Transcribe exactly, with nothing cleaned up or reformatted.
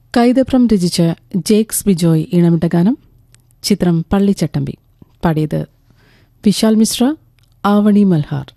കൈതപ്രം രചിച്ച് ജേക്സ് ബിജോയ് ഈണമിട്ട ഗാനം. ചിത്രം പള്ളിച്ചട്ടമ്പി. പാടിയത് വിശാൽ മിശ്ര, ആവണി മൽഹാർ.